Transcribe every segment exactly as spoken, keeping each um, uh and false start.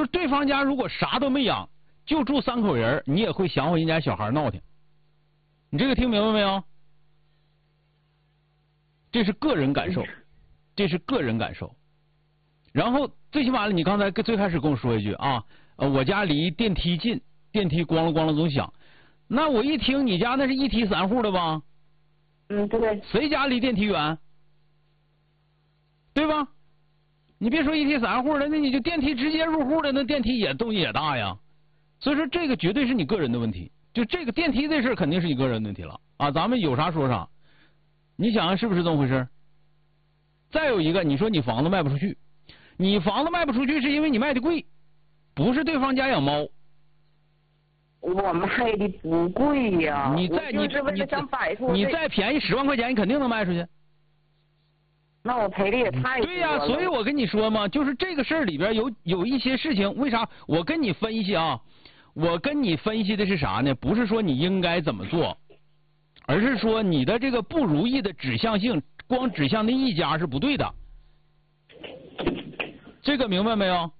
就是对方家如果啥都没养，就住三口人，你也会想我人家小孩闹腾。你这个听明白没有？这是个人感受，这是个人感受。然后最起码了，你刚才最开始跟我说一句啊，呃，我家离电梯近，电梯咣啷咣啷总响。那我一听你家那是一梯三户的吧？ 嗯，对。 谁家离电梯远？对吧？你别说一梯三户的，那你就电梯直接入户的，那电梯也动静也大呀。所以说这个绝对是你个人的问题，就这个电梯这事肯定是你个人的问题了啊！咱们有啥说啥。你想想是不是这么回事？再有一个，你说你房子卖不出去，你房子卖不出去是因为你卖的贵，不是对方家养猫。 我卖的不贵呀， 你再你就是为了想摆脱你再便宜十万块钱，你肯定能卖出去。 那我赔的也太多了。 对呀、啊，所以我跟你说嘛，就是这个事儿里边有有一些事情，为啥我跟你分析啊？我跟你分析的是啥呢？不是说你应该怎么做，而是说你的这个不如意的指向性，光指向那一家是不对的。这个明白没有？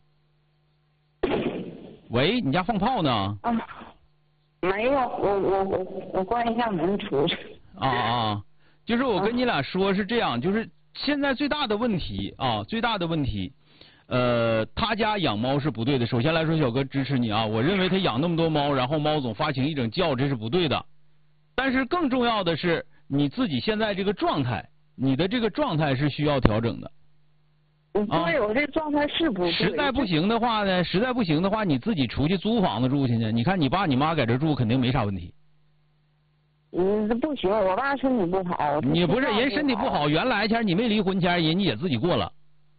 喂，你家放炮呢？ 啊，没有，我我我我关一下门出去。 啊啊，就是我跟你俩说是这样，就是现在最大的问题啊，最大的问题，呃，他家养猫是不对的。首先来说，小哥支持你啊，我认为他养那么多猫，然后猫总发情一整叫，这是不对的。但是更重要的是你自己现在这个状态，你的这个状态是需要调整的。 对，我这状态是不对。 实在不行的话呢，实在不行的话，你自己出去租房子住去呢。你看你爸你妈在这住，肯定没啥问题。 嗯，不行，我爸身体不好。 你不是人身体不好，原来前你没离婚前，人家也自己过了。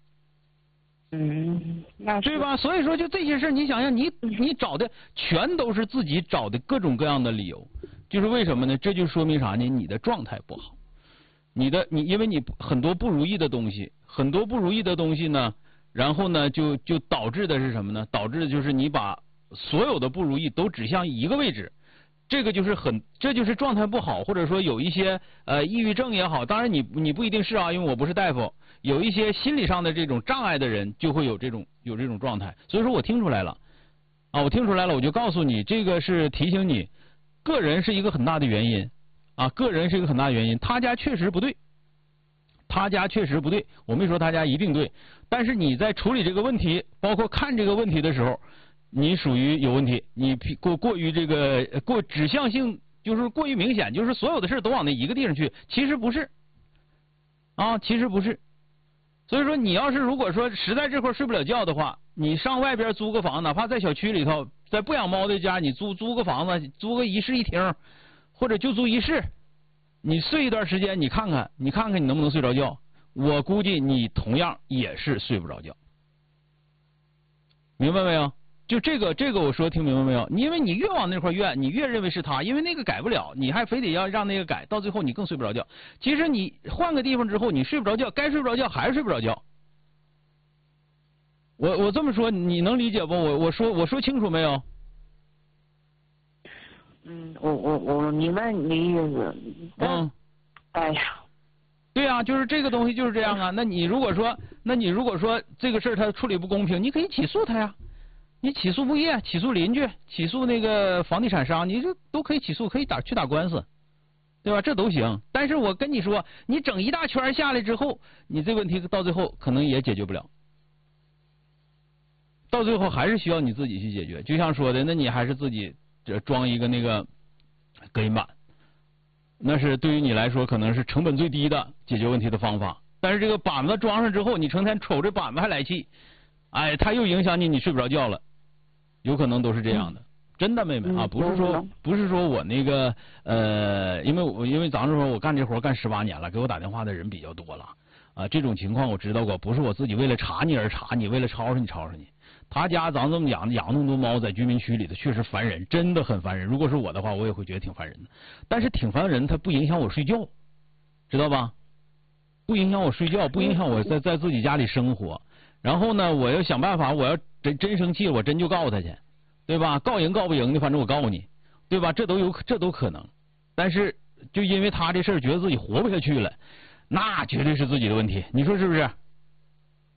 嗯，那对吧？所以说，就这些事，你想想，你你找的全都是自己找的各种各样的理由，就是为什么呢？这就说明啥呢？你的状态不好，你的你因为你很多不如意的东西。很多不如意的东西呢，然后呢，就就导致的是什么呢？导致的就是你把所有的不如意都指向一个位置，这个就是很，这就是状态不好，或者说有一些呃抑郁症也好，当然你你不一定是啊，因为我不是大夫，有一些心理上的这种障碍的人就会有这种有这种状态，所以说我听出来了，啊，我听出来了，我就告诉你，这个是提醒你，个人是一个很大的原因，啊，个人是一个很大的原因，他家确实不对。他家确实不对，我没说他家一定对，但是你在处理这个问题，包括看这个问题的时候，你属于有问题，你过过于这个过指向性，就是过于明显，就是所有的事都往那一个地方去，其实不是，啊，其实不是。所以说，你要是如果说实在这块睡不了觉的话，你上外边租个房，哪怕在小区里头，在不养猫的家，你租租个房子，租个一室一厅，或者就租一室。你睡一段时间，你看看，你看看你能不能睡着觉？我估计你同样也是睡不着觉，明白没有？就这个，这个我说听明白没有？因为你越往那块怨，你越认为是他，因为那个改不了，你还非得要让那个改，到最后你更睡不着觉。其实你换个地方之后，你睡不着觉，该睡不着觉还是睡不着觉。我我这么说，你能理解不？我我说我说清楚没有？ 嗯，我我我明白你的意思。 嗯， 哎呀， 对呀、啊，就是这个东西就是这样啊。那你如果说，那你如果说这个事儿他处理不公平，你可以起诉他呀。你起诉物业，起诉邻居，起诉那个房地产商，你这都可以起诉，可以打去打官司，对吧？这都行。但是我跟你说，你整一大圈下来之后，你这问题到最后可能也解决不了。到最后还是需要你自己去解决。就像说的，那你还是自己这装一个那个隔音板，那是对于你来说可能是成本最低的解决问题的方法。但是这个板子装上之后，你成天瞅着板子还来气，哎，它又影响你，你睡不着觉了，有可能都是这样的。真的，妹妹啊，不是说不是说我那个呃，因为我因为咱们说我干这活干十八年了，给我打电话的人比较多了啊，这种情况我知道过，不是我自己为了查你而查你，为了吵吵你吵吵你。他家咱这么养养那么多猫，在居民区里头确实烦人，真的很烦人。如果是我的话，我也会觉得挺烦人的。但是挺烦人，它不影响我睡觉，知道吧？不影响我睡觉，不影响我在在自己家里生活。然后呢，我要想办法，我要真真生气，我真就告他去，对吧？告赢告不赢的，反正我告你，对吧？这都有这都可能。但是就因为他这事儿，觉得自己活不下去了，那绝对是自己的问题，你说是不是？